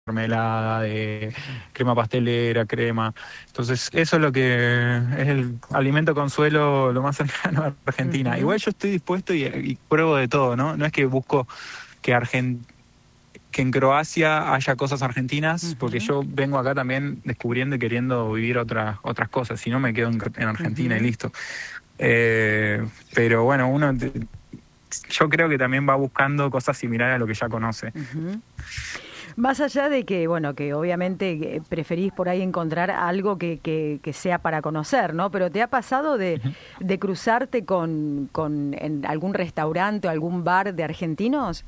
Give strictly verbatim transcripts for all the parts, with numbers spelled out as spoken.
mermelada, de crema pastelera, crema. Entonces, eso es lo que es el alimento consuelo, lo más cercano a Argentina. Ujú. Igual yo estoy dispuesto y, y pruebo de todo, ¿no? No es que busco que Argen- que en Croacia haya cosas argentinas, porque Ujú. yo vengo acá también descubriendo y queriendo vivir otras otras cosas, si no me quedo en, en Argentina y Ujú. listo. Eh, pero bueno, uno, te- yo creo que también va buscando cosas similares a lo que ya conoce. Ujú. Más allá de que, bueno, que obviamente eh, preferís por ahí encontrar algo que, que, que sea para conocer, ¿no? Pero ¿te ha pasado de, Ujú. de cruzarte con, con en algún restaurante o algún bar de argentinos?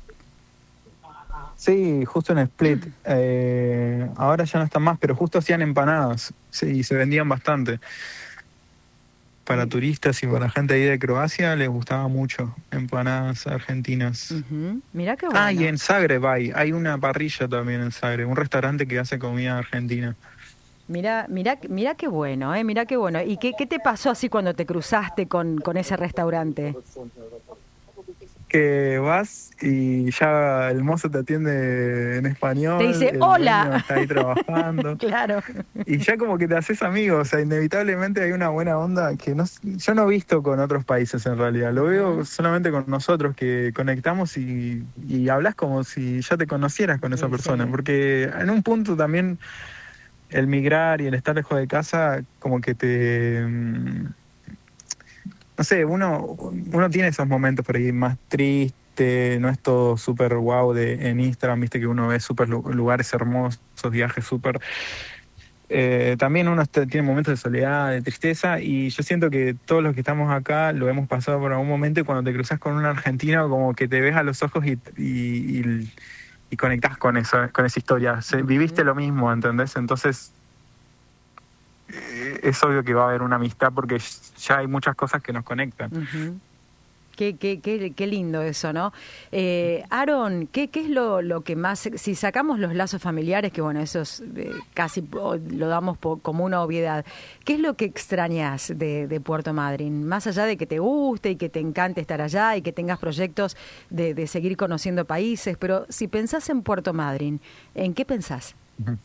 Sí, justo en Split. Eh, ahora ya no están más, pero justo hacían empanadas. Sí, y se vendían bastante. Para Mi- turistas y para gente ahí de Croacia les gustaba mucho empanadas argentinas. Ujú. Mirá qué Ah, y bueno. en Zagreb hay, hay una parrilla también en Zagreb, un restaurante que hace comida argentina. Mirá, mirá, mirá qué bueno, ¿eh? Mirá qué bueno. ¿Y qué, qué te pasó así cuando te cruzaste con, con ese restaurante? Que vas y ya el mozo te atiende en Te español, dice, el dueño ¡hola! está ahí trabajando. Claro. Y ya como que te haces amigo, o sea, inevitablemente hay una buena onda que no, yo no he visto con otros países en realidad, lo veo Ujú. solamente con nosotros que conectamos y, y hablas como si ya te conocieras con esa Y persona, sí. porque en un punto también el migrar y el estar lejos de casa como que te... mm, no sé, uno, uno tiene esos momentos por ahí más tristes, no es todo súper guau de, en Instagram, viste que uno ve súper lu- lugares hermosos, viajes súper. Eh, también uno está- tiene momentos de soledad, de tristeza, y yo siento que todos los que estamos acá lo hemos pasado por algún momento, y cuando te cruzas con un argentino, como que te ves a los ojos y, y, y, y conectás con eso, con esa historia. Se- viviste Ujú. lo mismo, ¿entendés? Entonces, eh, es obvio que va a haber una amistad porque ya hay muchas cosas que nos conectan. Ujú. Qué, qué, qué, qué lindo eso, ¿no? Eh, Aaron, ¿qué, qué es lo, lo que más, si sacamos los lazos familiares, que bueno, eso es, eh, casi po- lo damos po- como una obviedad, ¿qué es lo que extrañas de, de Puerto Madryn? Más allá de que te guste y que te encante estar allá y que tengas proyectos de, de seguir conociendo países, pero si pensás en Puerto Madryn, ¿en qué pensás? Ujú.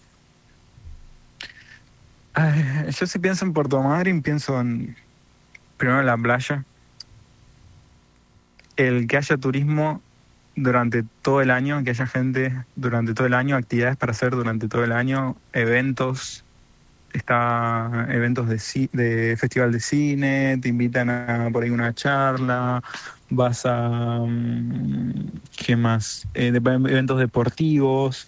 Ay, yo si pienso en Puerto Madryn, pienso en, primero en la playa, el que haya turismo durante todo el año, que haya gente durante todo el año, actividades para hacer durante todo el año, eventos, está eventos de, ci- de festival de cine, te invitan a por ahí una charla, vas a, mm, ¿qué más? Eh, de- eventos deportivos,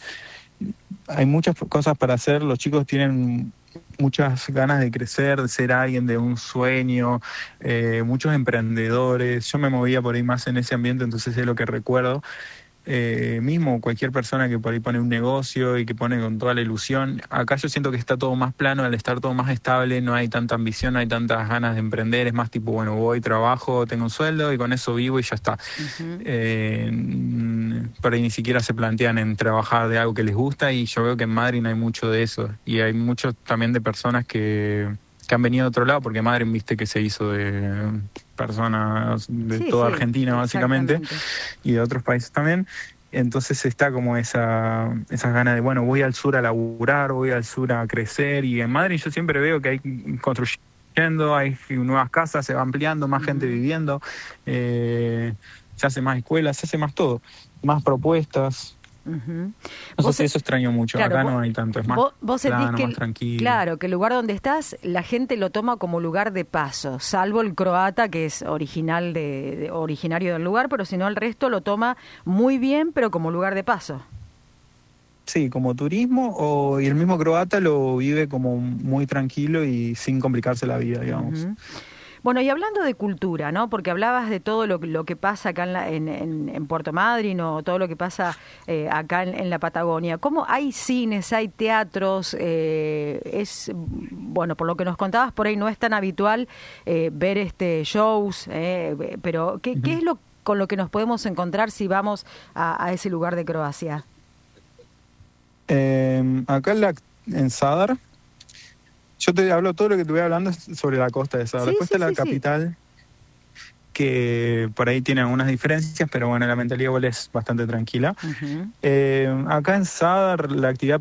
hay muchas cosas para hacer, los chicos tienen muchas ganas de crecer, de ser alguien, de un sueño, eh, muchos emprendedores, yo me movía por ahí más en ese ambiente, entonces es lo que recuerdo. Eh, mismo cualquier persona que por ahí pone un negocio y que pone con toda la ilusión, acá yo siento que está todo más plano, al estar todo más estable, no hay tanta ambición, no hay tantas ganas de emprender, es más tipo, bueno, voy, trabajo, tengo un sueldo y con eso vivo y ya está. Ujú. Eh, por ahí ni siquiera se plantean en trabajar de algo que les gusta, y yo veo que en Madrid no hay mucho de eso, y hay muchos también de personas que, que han venido de otro lado, porque Madrid, viste que se hizo de personas de Sí, toda sí, Argentina básicamente, exactamente. y de otros países también. Entonces está como esa, esas ganas de, bueno, voy al sur a laburar, voy al sur a crecer, y en Madrid yo siempre veo que hay construyendo, hay nuevas casas, se va ampliando, más gente Ujú. viviendo, eh, se hace más escuelas, se hace más todo, más propuestas. Ujú. Eso Vos, sí, eso extraño mucho, claro, acá vos, no hay tanto, es más vos, vos sentís plano, que, más el- tranquilo. claro, que el lugar donde estás, la gente lo toma como lugar de paso, salvo el croata, que es original de, de- originario del lugar, pero si no el resto lo toma muy bien, pero como lugar de paso. Sí, como turismo, o, y el mismo croata lo vive como muy tranquilo y sin complicarse la vida, digamos. Ujú. Bueno, y hablando de cultura, ¿no? Porque hablabas de todo lo, lo que pasa acá en, la- en, en- en Puerto Madryn o todo lo que pasa eh, acá en, en la Patagonia. ¿Cómo hay cines, hay teatros? Eh, es, bueno, por lo que nos contabas, por ahí no es tan habitual eh, ver este shows, eh, pero ¿qué, qué Ujú. es lo con lo que nos podemos encontrar si vamos a, a ese lugar de Croacia? Eh, acá en, la, en Zadar, yo te hablo, todo lo que te voy hablando es sobre la costa de Zadar. Sí, Después sí, está la sí, sí. capital, que por ahí tiene algunas diferencias, pero bueno, la mentalidad igual es bastante tranquila. Ujú. Eh, acá en Sadar la actividad